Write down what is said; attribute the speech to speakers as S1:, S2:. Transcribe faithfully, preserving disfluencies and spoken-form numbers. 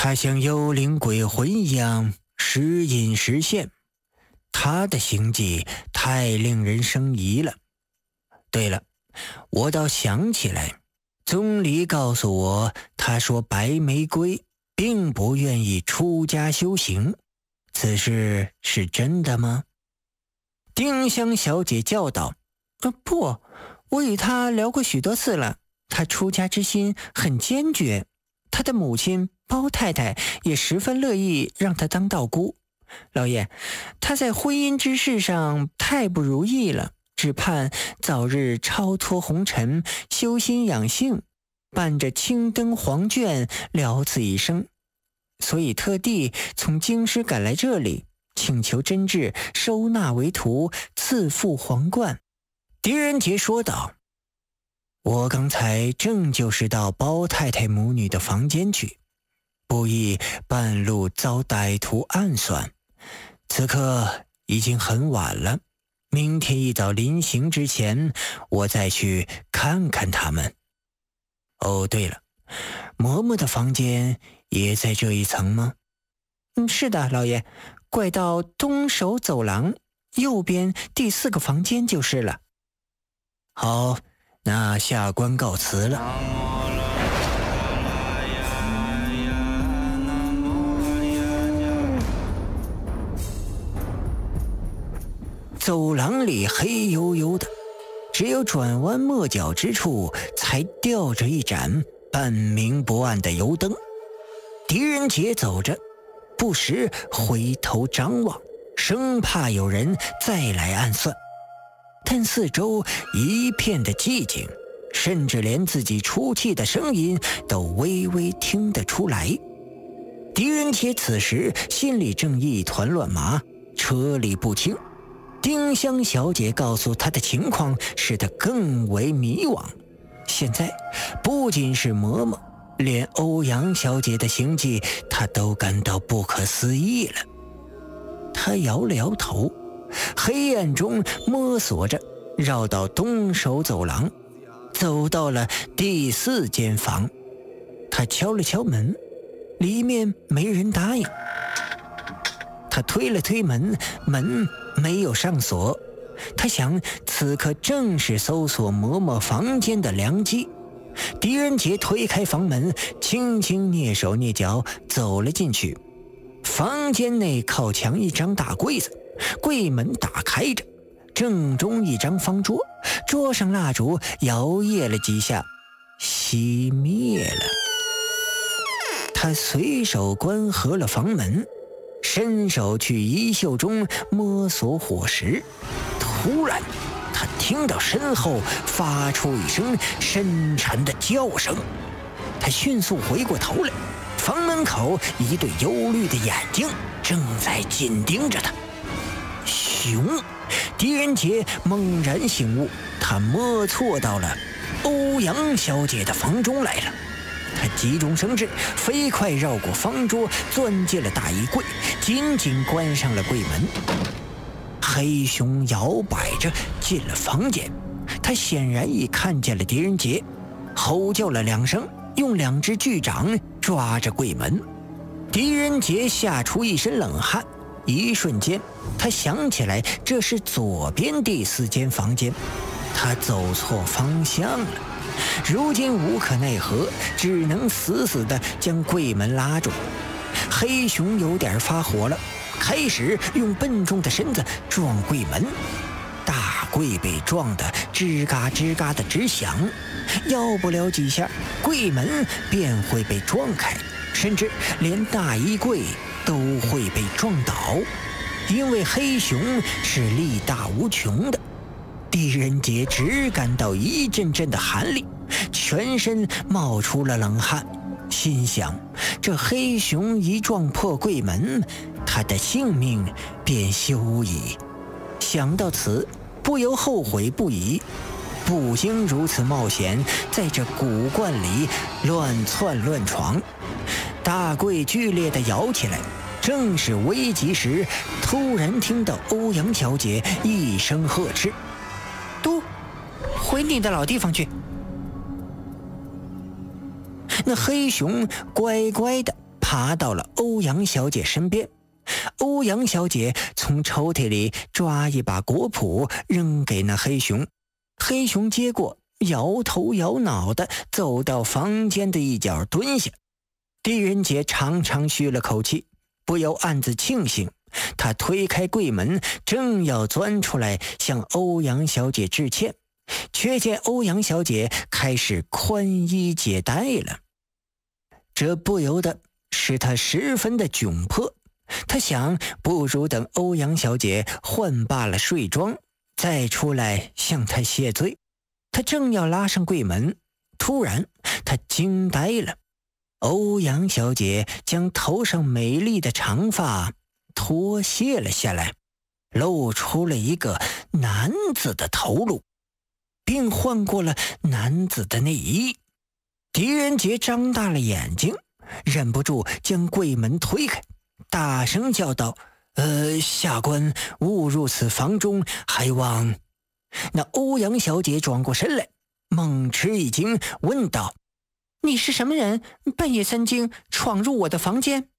S1: 他像幽灵鬼魂一样时隐时现，他的行迹太令人生疑了。对了，我倒想起来，宗理告诉我，他说白玫瑰并不愿意出家修行，此事是真的吗？丁香小姐叫道：呃，不，我与她聊过许多次了，她出家之心很坚决，她的母亲包太太也十分乐意让她当道姑。老爷，她在婚姻之事上太不如意了，只盼早日超脱红尘，修心养性，伴着青灯黄卷了此一生，所以特地从京师赶来这里，请求真挚收纳为徒，赐付皇冠。狄仁杰说道：我刚才正就是到包太太母女的房间去，不意半路遭歹徒暗算，此刻已经很晚了，明天一早临行之前，我再去看看他们。哦，对了，嬷嬷的房间也在这一层吗？嗯，是的，老爷，拐到东首走廊右边第四个房间就是了。好，那下官告辞了。走廊里黑黝黝的，只有转弯抹角之处才吊着一盏半明不暗的油灯。狄仁杰走着，不时回头张望，生怕有人再来暗算。但四周一片的寂静，甚至连自己出气的声音都微微听得出来。狄仁杰此时心里正一团乱麻，车里不清。丁香小姐告诉他的情况使他更为迷惘。现在不仅是嬷嬷，连欧阳小姐的行迹他都感到不可思议了。他摇了摇头，黑暗中摸索着绕到东首走廊，走到了第四间房。他敲了敲门，里面没人答应。他推了推门，门没有上锁。他想，此刻正是搜索嬷嬷房间的良机。狄仁杰推开房门，轻轻蹑手蹑脚走了进去。房间内靠墙一张大柜子，柜门打开着，正中一张方桌，桌上蜡烛摇曳了几下，熄灭了。他随手关合了房门，伸手去衣袖中摸索火石。突然他听到身后发出一声深沉的叫声，他迅速回过头来，房门口一对忧虑的眼睛正在紧盯着他。熊！狄仁杰猛然醒悟，他摸错到了欧阳小姐的房中来了。他急中生智，飞快绕过方桌，钻进了大衣柜，紧紧关上了柜门。黑熊摇摆着进了房间，他显然已看见了狄仁杰，吼叫了两声，用两只巨掌抓着柜门。狄仁杰吓出一身冷汗，一瞬间他想起来这是左边第四间房间，他走错方向了。如今无可奈何，只能死死地将柜门拉住。黑熊有点发火了，开始用笨重的身子撞柜门。大柜被撞得吱嘎吱嘎的直响，要不了几下，柜门便会被撞开，甚至连大衣柜都会被撞倒，因为黑熊是力大无穷的。狄仁杰只感到一阵阵的寒力，全身冒出了冷汗，心想这黑熊一撞破柜门，他的性命便休矣。想到此，不由后悔不已，不应如此冒险在这古观里乱窜乱闯。大柜剧烈地摇起来，正是危急时，突然听到欧阳小姐一声呵斥：都回你的老地方去。那黑熊乖乖地爬到了欧阳小姐身边。欧阳小姐从抽屉里抓一把果脯扔给那黑熊，黑熊接过，摇头摇脑的走到房间的一角蹲下。狄仁杰长长吁了口气，不由暗自庆幸。他推开柜门，正要钻出来向欧阳小姐致歉，却见欧阳小姐开始宽衣解带了。这不由得使他十分的窘迫。他想，不如等欧阳小姐换罢了睡装，再出来向她谢罪。他正要拉上柜门，突然他惊呆了。欧阳小姐将头上美丽的长发脱卸了下来，露出了一个男子的头颅，并换过了男子的内衣。狄仁杰张大了眼睛，忍不住将柜门推开，大声叫道：呃，下官误入此房中，还望……那欧阳小姐转过身来，猛吃一惊，问道：你是什么人？半夜三更闯入我的房间？